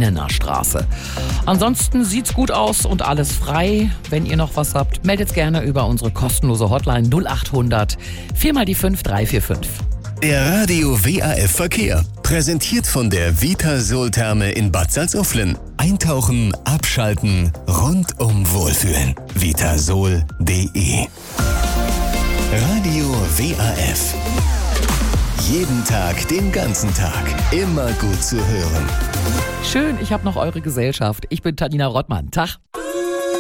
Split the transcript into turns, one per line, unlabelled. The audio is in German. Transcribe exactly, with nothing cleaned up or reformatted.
Ennener Straße. Ansonsten sieht's gut aus und alles frei. Wenn ihr noch was habt, meldet gerne über unsere kostenlose Hotline null acht hundert vier mal die fünf drei vier fünf.
Der Radio W A F Verkehr. Präsentiert von der Vitasol-Therme in Bad Salzuflen. Eintauchen, abschalten, rundum wohlfühlen. vitasol punkt de. Radio W A F. Jeden Tag, den ganzen Tag. Immer gut zu hören.
Schön, ich habe noch eure Gesellschaft. Ich bin Tanina Rottmann. Tag.